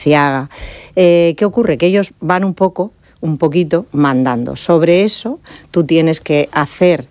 Valenciaga. ¿Qué ocurre? Que ellos van un poquito mandando. Sobre eso tú tienes que hacer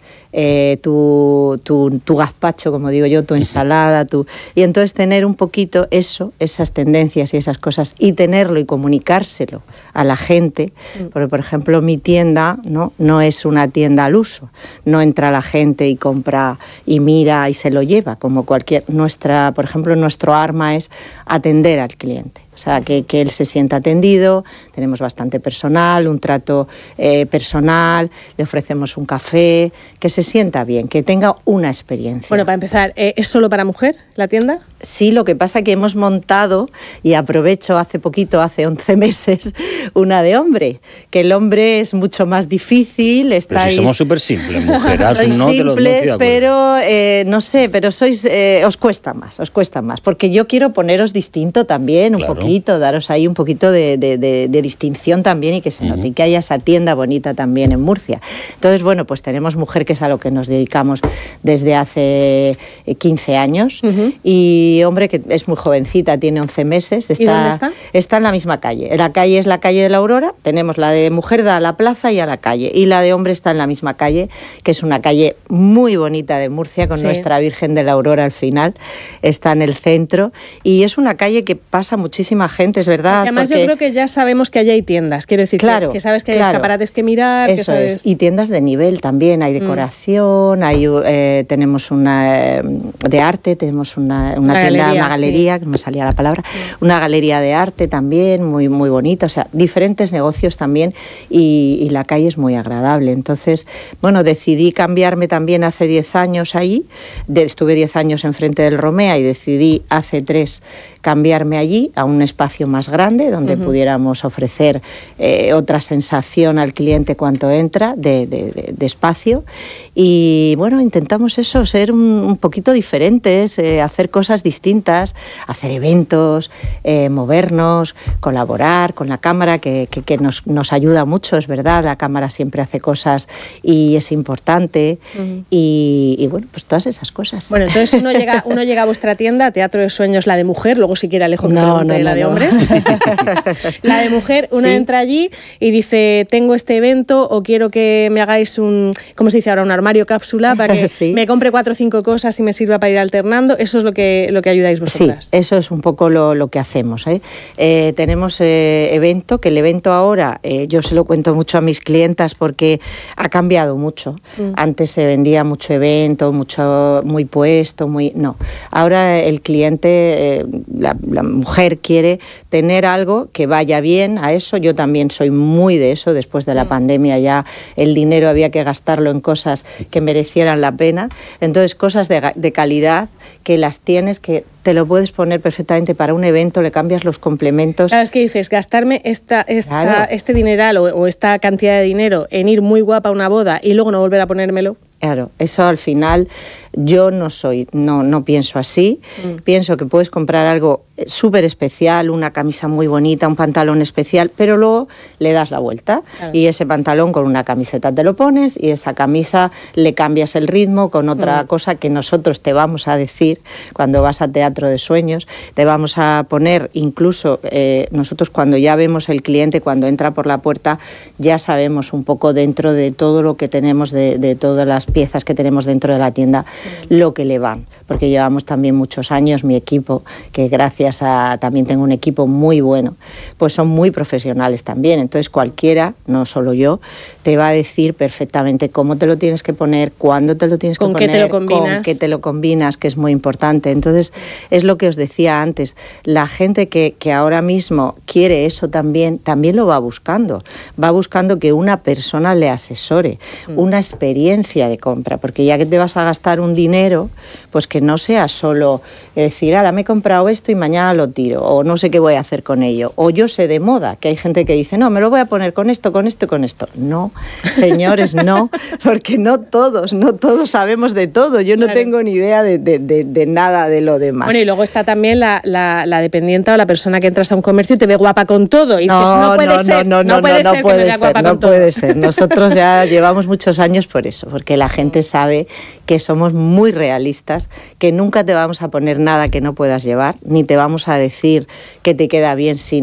tu gazpacho, como digo yo, tu ensalada, y entonces tener un poquito esas tendencias y esas cosas, y tenerlo y comunicárselo a la gente, porque por ejemplo mi tienda no es una tienda al uso, no entra la gente y compra y mira y se lo lleva, como por ejemplo nuestro arma es atender al cliente. O sea, que él se sienta atendido, tenemos bastante personal, un trato personal, le ofrecemos un café, que se sienta bien, que tenga una experiencia. Bueno, para empezar, ¿es solo para mujer la tienda? Sí, lo que pasa es que hemos montado, y aprovecho hace 11 meses, una de hombre, que el hombre es mucho más difícil. Pero si somos súper simples, mujeras, sois no te lo simples, no pero no sé, pero sois, os cuesta más, porque yo quiero poneros distinto también, un poquito, daros ahí un poquito de distinción también, y que se note, y que haya esa tienda bonita también en Murcia. Entonces, bueno, pues tenemos mujer, que es a lo que nos dedicamos desde hace 15 años, y hombre, que es muy jovencita, tiene 11 meses. ¿Y dónde está? Está en la misma calle. La calle es la calle de la Aurora, tenemos la de mujer, da a la plaza y a la calle, y la de hombre está en la misma calle, que es una calle muy bonita de Murcia, con nuestra Virgen de la Aurora al final, está en el centro, y es una calle que pasa muchísima gente, es verdad. Además, yo creo que ya sabemos que allí hay tiendas, quiero decir, que sabes que hay escaparates que mirar. Eso es, y tiendas de nivel también, hay decoración, tenemos una de arte, tenemos una galería, que no me salía la palabra, una galería de arte también, muy, muy bonita, o sea, diferentes negocios también, y la calle es muy agradable. Entonces, bueno, decidí cambiarme también hace 10 años ahí, estuve 10 años enfrente del Romea, y decidí hace 3 cambiarme allí, a un espacio más grande, donde pudiéramos ofrecer otra sensación al cliente cuando entra, de espacio, y bueno, intentamos eso, ser un poquito diferentes, hacer cosas distintas, hacer eventos, movernos, colaborar con la cámara, que nos ayuda mucho, es verdad, la cámara siempre hace cosas y es importante, y bueno, pues todas esas cosas. Bueno, entonces uno llega a vuestra tienda, Teatro de Sueños, la de mujer, luego si quiere Alejo que pregunte la de hombres. La de mujer, uno entra allí y dice, tengo este evento, o quiero que me hagáis ¿cómo se dice ahora? Un armario cápsula, para que me compre 4 o 5 cosas y me sirva para ir alternando. Eso es lo que ayudáis vosotras. Sí, eso es un poco lo que hacemos. Tenemos evento, que el evento ahora, yo se lo cuento mucho a mis clientas, porque ha cambiado mucho. Antes se vendía mucho evento, muy puesto, no. Ahora el cliente, la mujer quiere tener algo que vaya bien a eso. Yo también soy muy de eso. Después de la pandemia ya el dinero había que gastarlo en cosas que merecieran la pena. Entonces, cosas de calidad, que las tienes, que te lo puedes poner perfectamente para un evento, le cambias los complementos. Claro, es que dices, gastarme este dineral o esta cantidad de dinero en ir muy guapa a una boda y luego no volver a ponérmelo. Claro, eso al final yo no pienso así. Pienso que puedes comprar algo súper especial, una camisa muy bonita, un pantalón especial, pero luego le das la vuelta, y ese pantalón con una camiseta te lo pones, y esa camisa le cambias el ritmo con otra cosa que nosotros te vamos a decir cuando vas a Teatro de Sueños. Te vamos a poner incluso, nosotros cuando ya vemos el cliente, cuando entra por la puerta, ya sabemos un poco dentro de todo lo que tenemos, de todas las piezas que tenemos dentro de la tienda, lo que le van, porque llevamos también muchos años, mi equipo, que gracias a también tengo un equipo muy bueno, pues son muy profesionales también. Entonces cualquiera, no solo yo, te va a decir perfectamente cómo te lo tienes que poner, cuándo te lo tienes que poner, con qué te lo combinas, que es muy importante. Entonces es lo que os decía antes, la gente que ahora mismo quiere eso también lo va buscando que una persona le asesore, una experiencia de compra, porque ya que te vas a gastar un dinero, pues que no sea solo decir, ahora me he comprado esto y mañana lo tiro, o no sé qué voy a hacer con ello, o yo sé de moda, que hay gente que dice, no, me lo voy a poner con esto, con esto, con esto. No, señores, no, porque no todos sabemos de todo, yo no tengo ni idea de nada de lo demás. Bueno, y luego está también la dependienta o la persona que entras a un comercio y te ve guapa con todo, y dices, no puede ser que me vea guapa con todo. No puede ser, nosotros ya llevamos muchos años por eso, porque la gente sabe que somos muy realistas, que nunca te vamos a poner nada que no puedas llevar, ni te vamos a decir que te queda bien si